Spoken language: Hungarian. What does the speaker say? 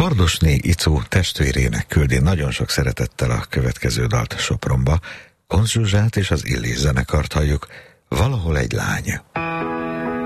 Kardosné Icó testvérének küldi nagyon sok szeretettel a következő dalt Sopronba. Konz Zsuzsát és az Illés zenekart halljuk, Valahol egy lány.